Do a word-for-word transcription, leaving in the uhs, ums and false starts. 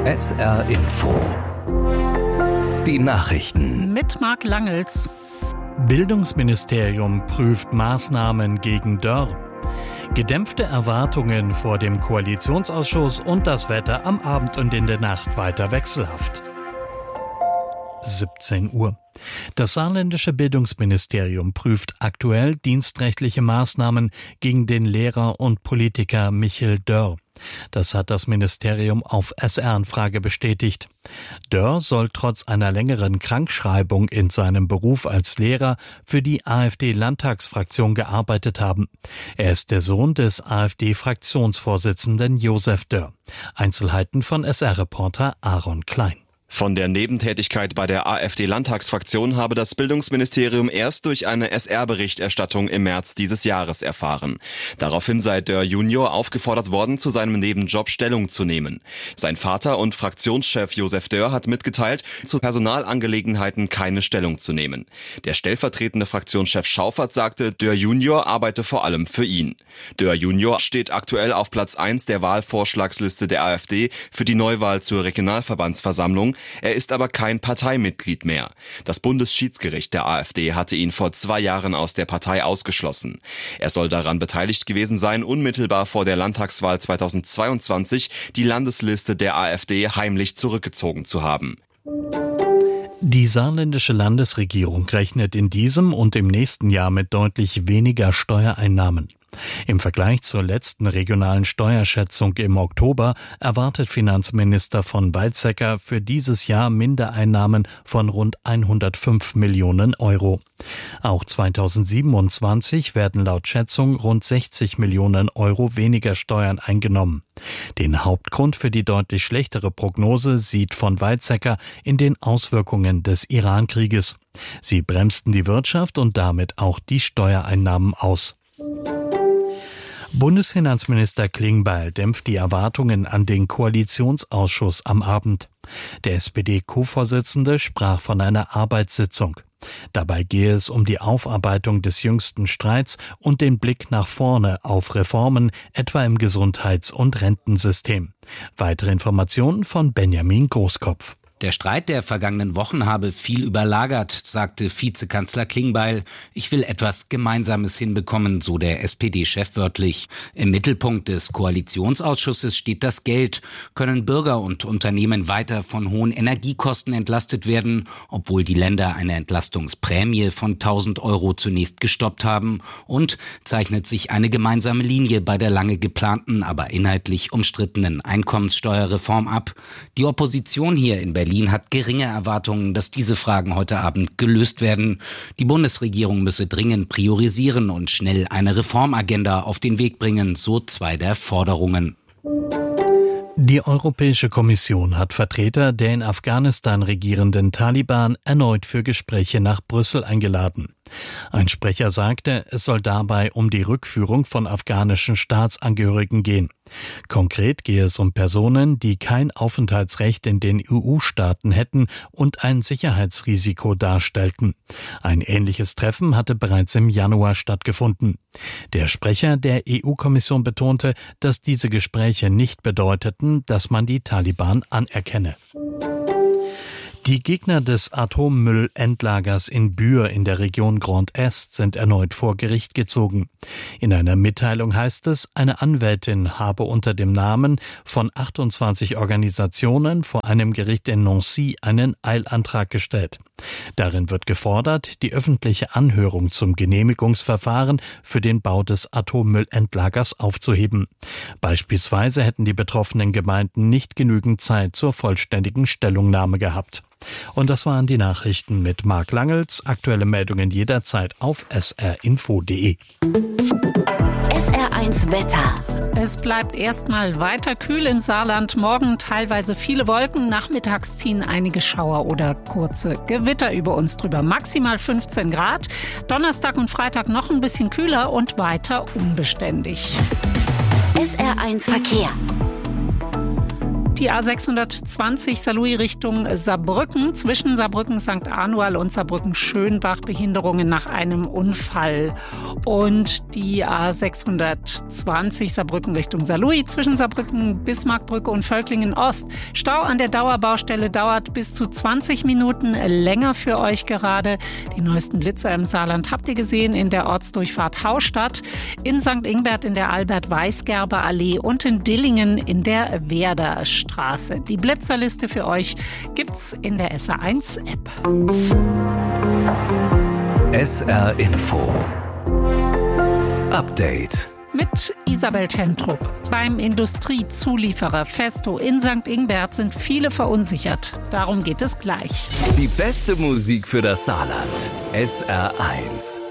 S R Info. Die Nachrichten. Mit Marc Langels. Bildungsministerium prüft Maßnahmen gegen Dörr. Gedämpfte Erwartungen vor dem Koalitionsausschuss und das Wetter am Abend und in der Nacht weiter wechselhaft. siebzehn Uhr. Das saarländische Bildungsministerium prüft aktuell dienstrechtliche Maßnahmen gegen den Lehrer und Politiker Michel Dörr. Das hat das Ministerium auf S R-Anfrage bestätigt. Dörr soll trotz einer längeren Krankschreibung in seinem Beruf als Lehrer für die AfD-Landtagsfraktion gearbeitet haben. Er ist der Sohn des AfD-Fraktionsvorsitzenden Josef Dörr. Einzelheiten von S R-Reporter Aaron Klein. Von der Nebentätigkeit bei der AfD-Landtagsfraktion habe das Bildungsministerium erst durch eine S R-Berichterstattung im März dieses Jahres erfahren. Daraufhin sei Dörr Junior aufgefordert worden, zu seinem Nebenjob Stellung zu nehmen. Sein Vater und Fraktionschef Josef Dörr hat mitgeteilt, zu Personalangelegenheiten keine Stellung zu nehmen. Der stellvertretende Fraktionschef Schaufert sagte, Dörr Junior arbeite vor allem für ihn. Dörr Junior steht aktuell auf Platz eins der Wahlvorschlagsliste der AfD für die Neuwahl zur Regionalverbandsversammlung. Er ist aber kein Parteimitglied mehr. Das Bundesschiedsgericht der AfD hatte ihn vor zwei Jahren aus der Partei ausgeschlossen. Er soll daran beteiligt gewesen sein, unmittelbar vor der Landtagswahl zweitausendzweiundzwanzig die Landesliste der AfD heimlich zurückgezogen zu haben. Die saarländische Landesregierung rechnet in diesem und im nächsten Jahr mit deutlich weniger Steuereinnahmen. Im Vergleich zur letzten regionalen Steuerschätzung im Oktober erwartet Finanzminister von Weizsäcker für dieses Jahr Mindereinnahmen von rund hundertfünf Millionen Euro. Auch zweitausendsiebenundzwanzig werden laut Schätzung rund sechzig Millionen Euro weniger Steuern eingenommen. Den Hauptgrund für die deutlich schlechtere Prognose sieht von Weizsäcker in den Auswirkungen des Iran-Krieges. Sie bremsten die Wirtschaft und damit auch die Steuereinnahmen aus. Bundesfinanzminister Klingbeil dämpft die Erwartungen an den Koalitionsausschuss am Abend. Der S P D-Co-Vorsitzende sprach von einer Arbeitssitzung. Dabei gehe es um die Aufarbeitung des jüngsten Streits und den Blick nach vorne auf Reformen, etwa im Gesundheits- und Rentensystem. Weitere Informationen von Benjamin Großkopf. Der Streit der vergangenen Wochen habe viel überlagert, sagte Vizekanzler Klingbeil. Ich will etwas Gemeinsames hinbekommen, so der S P D-Chef wörtlich. Im Mittelpunkt des Koalitionsausschusses steht das Geld. Können Bürger und Unternehmen weiter von hohen Energiekosten entlastet werden, obwohl die Länder eine Entlastungsprämie von tausend Euro zunächst gestoppt haben? Und zeichnet sich eine gemeinsame Linie bei der lange geplanten, aber inhaltlich umstrittenen Einkommenssteuerreform ab? Die Opposition hier in Berlin Berlin hat geringe Erwartungen, dass diese Fragen heute Abend gelöst werden. Die Bundesregierung müsse dringend priorisieren und schnell eine Reformagenda auf den Weg bringen, so zwei der Forderungen. Die Europäische Kommission hat Vertreter der in Afghanistan regierenden Taliban erneut für Gespräche nach Brüssel eingeladen. Ein Sprecher sagte, es soll dabei um die Rückführung von afghanischen Staatsangehörigen gehen. Konkret gehe es um Personen, die kein Aufenthaltsrecht in den E U-Staaten hätten und ein Sicherheitsrisiko darstellten. Ein ähnliches Treffen hatte bereits im Januar stattgefunden. Der Sprecher der E U-Kommission betonte, dass diese Gespräche nicht bedeuteten, dass man die Taliban anerkenne. Die Gegner des Atommüllendlagers in Bühr in der Region Grand Est sind erneut vor Gericht gezogen. In einer Mitteilung heißt es, eine Anwältin habe unter dem Namen von achtundzwanzig Organisationen vor einem Gericht in Nancy einen Eilantrag gestellt. Darin wird gefordert, die öffentliche Anhörung zum Genehmigungsverfahren für den Bau des Atommüllendlagers aufzuheben. Beispielsweise hätten die betroffenen Gemeinden nicht genügend Zeit zur vollständigen Stellungnahme gehabt. Und das waren die Nachrichten mit Marc Langels. Aktuelle Meldungen jederzeit auf s r info punkt d e. S R eins Wetter. Es bleibt erstmal weiter kühl im Saarland. Morgen teilweise viele Wolken. Nachmittags ziehen einige Schauer oder kurze Gewitter über uns drüber. Maximal fünfzehn Grad. Donnerstag und Freitag noch ein bisschen kühler und weiter unbeständig. S R eins Verkehr. Die A sechshundertzwanzig Saarlouis Richtung Saarbrücken, zwischen Saarbrücken-Sankt Anual und Saarbrücken-Schönbach, Behinderungen nach einem Unfall. Und die A sechshundertzwanzig Saarbrücken Richtung Saarlouis, zwischen Saarbrücken, Bismarckbrücke und Völklingen Ost. Stau an der Dauerbaustelle dauert bis zu zwanzig Minuten länger für euch gerade. Die neuesten Blitzer im Saarland habt ihr gesehen in der Ortsdurchfahrt Haustadt, in Sankt Ingbert in der Albert-Weisgerber-Allee und in Dillingen in der Werderstraße. Die Blitzerliste für euch gibt's in der S R eins App. S R Info Update Mit Isabel Tentrup. Beim Industriezulieferer Festo in Sankt Ingbert sind viele verunsichert. Darum geht es gleich. Die beste Musik für das Saarland. S R eins.